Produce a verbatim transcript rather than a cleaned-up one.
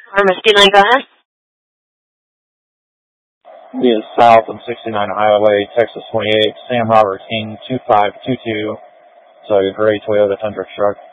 Pharmacy line, go ahead. Is south of sixty-nine Highway, Texas twenty-eight, Sam Robert King two five two two. So a gray Toyota Tundra truck.